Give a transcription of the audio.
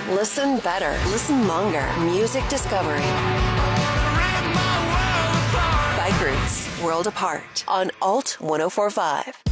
Listen better. Listen longer. Music discovery. Bike Roots, World Apart on Alt 1045.